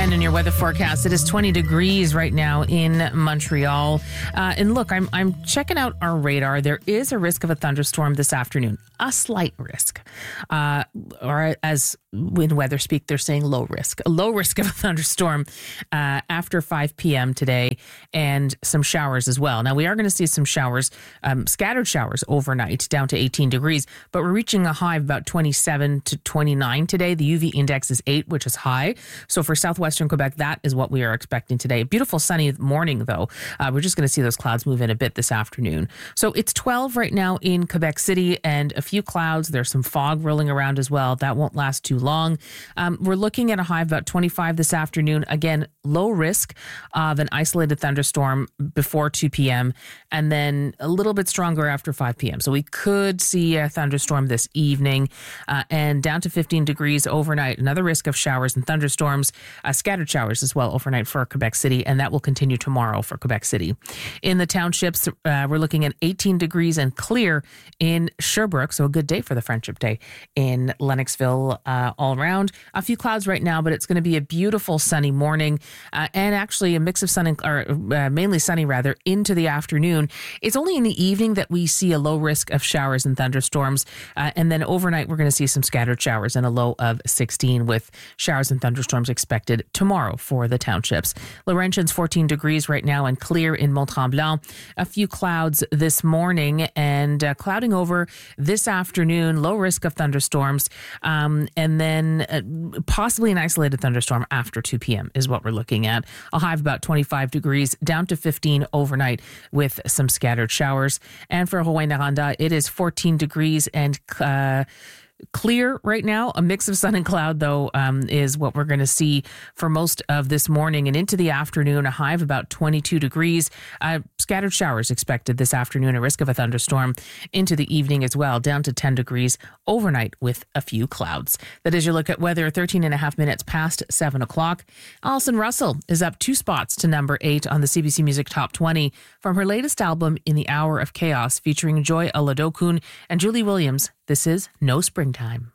10 in your weather forecast. It is 20 degrees right now in Montreal. And look, I'm checking out our radar. There is a risk of a thunderstorm this afternoon, a slight risk. Or as in weather speak, they're saying low risk. A low risk of a thunderstorm after 5 p.m. today, and some showers as well. Now, we are going to see some showers, scattered showers overnight, down to 18 degrees, but we're reaching a high of about 27 to 29 today. The UV index is 8, which is high. So for southwestern Quebec, that is what we are expecting today. Beautiful sunny morning, though. We're just going to see those clouds move in a bit this afternoon. So it's 12 right now in Quebec City and a few clouds. There's some fog rolling around as well. That won't last too long. We're looking at a high of about 25 this afternoon. Again, low risk of an isolated thunderstorm before 2 p.m. and then a little bit stronger after 5 p.m. So we could see a thunderstorm this evening and down to 15 degrees overnight. Another risk of showers and thunderstorms, scattered showers as well overnight for Quebec City, and that will continue tomorrow for Quebec City. In the townships, we're looking at 18 degrees and clear in Sherbrooke, so a good day for the Friendship Day in Lennoxville all around. A few clouds right now, but it's going to be a beautiful sunny morning and actually a mix of sun or mainly sunny rather into the afternoon. It's only in the evening that we see a low risk of showers and thunderstorms, and then overnight we're going to see some scattered showers and a low of 16 with showers and thunderstorms expected tomorrow for the townships. Laurentian's 14 degrees right now and clear in Mont-Tremblant. A few clouds this morning and clouding over this afternoon. Low risk of thunderstorms and then possibly an isolated thunderstorm after 2 p.m. is what we're looking at. A high of about 25 degrees down to 15 overnight with some scattered showers. And for Rouyn-Noranda, it is 14 degrees and clear right now. A mix of sun and cloud, though, is what we're going to see for most of this morning and into the afternoon. A high of about 22 degrees. Scattered showers expected this afternoon. A risk of a thunderstorm into the evening as well, down to 10 degrees overnight with a few clouds. That is your look at weather, 13 and a half minutes past 7 o'clock. Alison Russell is up 2 spots to number 8 on the CBC Music Top 20 from her latest album, In the Hour of Chaos, featuring Joy Oladokun and Julie Williams. This is No Springtime.